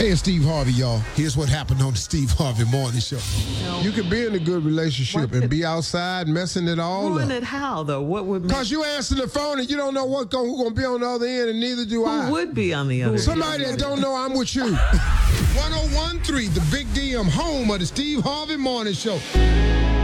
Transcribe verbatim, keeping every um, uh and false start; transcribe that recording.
Hey, it's Steve Harvey, y'all. Here's what happened on the Steve Harvey Morning Show. You could be in a good relationship and be outside messing it all ruin up. it how, though? What would make... Because you answer the phone and you don't know what who's going to be on the other end, and neither do Who I. would be on the other end? Somebody that don't know I'm with you. one oh one point three, the Big D M, home of the Steve Harvey Morning Show.